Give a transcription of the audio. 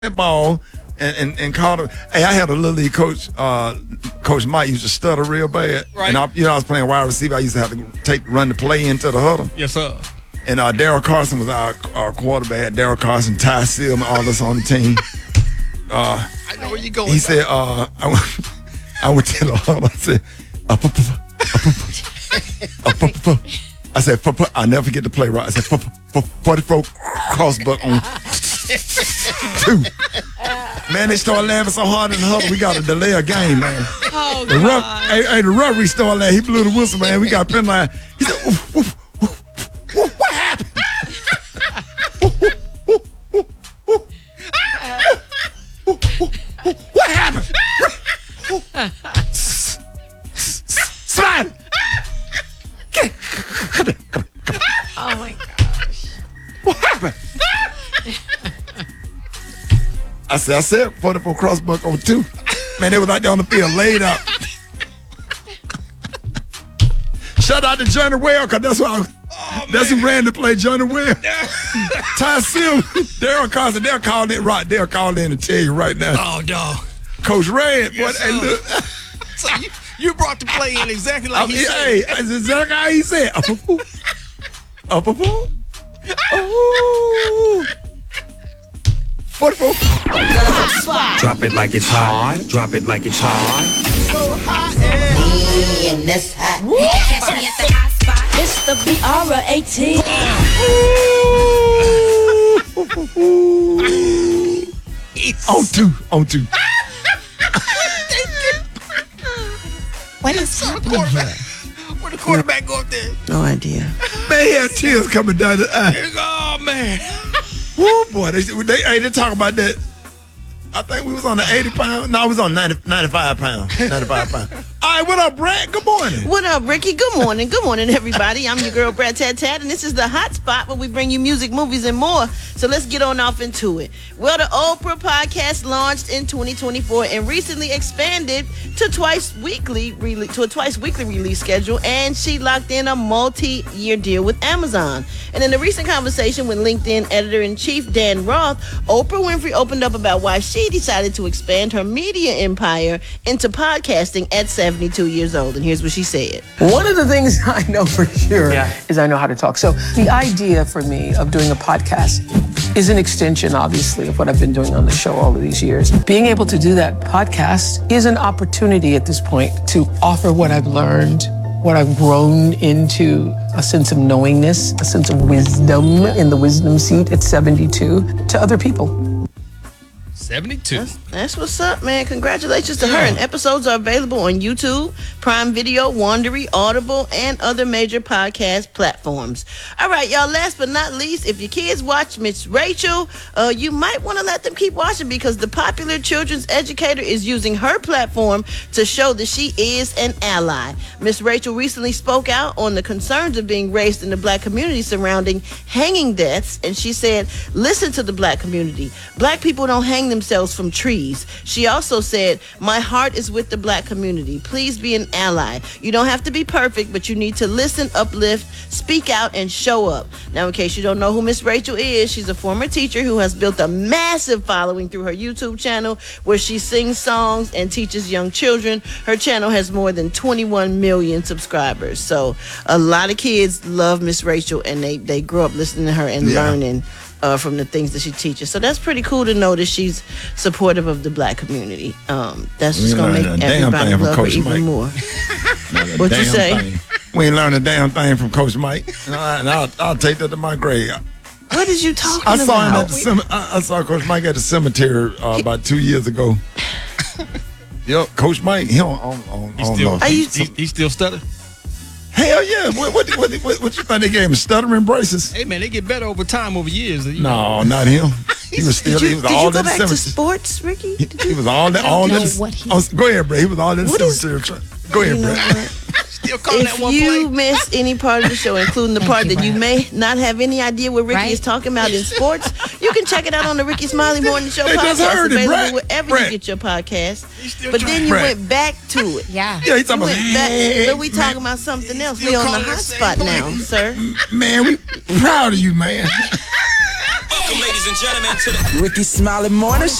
ball and called him. Hey, I had a little league coach. Coach Mike used to stutter real bad. Right. And I was playing wide receiver. I used to have to run the play into the huddle. Yes, sir. And Daryl Carson was our quarterback. Daryl Carson, Ty Seaman, all us on the team. I know where you going. He said, I went to the huddle. I said, I said, I'll never forget the play right. I said, 44 crossbuck on 2. Man, they started laughing so hard in the huddle, we got to delay a game, man. Oh, the referee started laughing. He blew the whistle, man. We got penalized. He said, what happened? What happened? Slide. Oh my gosh. What happened? I said, 44 crossbuck on 2. Man, they was out there on the field laid out. Shout out to Johnny Well, because that's who ran to play Johnny Well. Ty Sim, Daryl Carson, they'll call in right. They'll call in and tell you right now. Oh, dog. Coach Red, Yes, hey, look. So you brought the play in exactly like he said. Hey, that's exactly how he said. Up a fool. Oh. 44. Drop it like it's hot. Drop it like it's hot. And that's hot. Catch me at the hot spot. It's the BR18. On two. What is happening here? Where the quarterback go up there? No idea. Man, he had tears coming down the eye. Oh, man. Woo, boy, they talk about that. I think we was on the 80 pound. No, we was on 95 pounds. 95 pounds. All right, what up, Brad? Good morning. What up, Ricky? Good morning. Good morning, everybody. I'm your girl, Brad Tat Tat, and this is the hot spot where we bring you music, movies, and more. So let's get on off into it. Well, the Oprah podcast launched in 2024 and recently expanded to a twice weekly release schedule, and she locked in a multi-year deal with Amazon. And in a recent conversation with LinkedIn editor-in-chief Dan Roth, Oprah Winfrey opened up about why she decided to expand her media empire into podcasting at 72 years old. And here's what she said. One of the things I know for sure is I know how to talk. So the idea for me of doing a podcast is an extension, obviously, of what I've been doing on the show all of these years. Being able to do that podcast is an opportunity at this point to offer what I've learned, what I've grown into, a sense of knowingness, a sense of wisdom in the wisdom seat at 72 to other people. 72. That's what's up, man. Congratulations to her. And episodes are available on YouTube, Prime Video, Wandery, Audible, and other major podcast platforms. All right, y'all, last but not least, if your kids watch Miss Rachel, you might want to let them keep watching because the popular children's educator is using her platform to show that she is an ally. Miss Rachel recently spoke out on the concerns of being raised in the Black community surrounding hanging deaths, and she said, listen to the Black community. Black people don't hang themselves from trees. She also said, my heart is with the Black community. Please be an ally. You don't have to be perfect, but you need to listen, uplift, speak out, and show up. Now, in case you don't know who Miss Rachel is, she's a former teacher who has built a massive following through her YouTube channel where she sings songs and teaches young children. Her channel has more than 21 million subscribers. So a lot of kids love Miss Rachel, and they grow up listening to her and learning from the things that she teaches. So that's pretty cool to know that she's supportive of the Black community. That's just going to make everybody love her even more. What you say? We ain't learned a damn thing from Coach Mike. And I'll take that to my grave. What is you talking I saw him about? at the I saw Coach Mike at the cemetery about 2 years ago. Yep, Coach Mike, he still stutter? Hell yeah. What you think they gave him? Stuttering braces? Hey, man, they get better over time, over years. No, not him. He was still. Did he was you all go in the back to cemetery. sports, Ricky? He was all that. All in. Go ahead, Brad. He was all in the cemetery. Go ahead, Brad. Still calling that If one you play. miss any part of the show, including the part that you may not have any idea what Ricky Right. is talking about in sports, you can check it out on the Ricky Smiley Morning Show They just podcast, heard it, available Brett. wherever Brett. you get your podcast. still But trying. then you Brett. went back to it. Yeah. Yeah, he's You talking went back, about. but we talking about something else. still We on the calling hot the same spot play. now, sir. Man, we proud of you, man. Welcome, ladies and gentlemen, to the Ricky Smiley Morning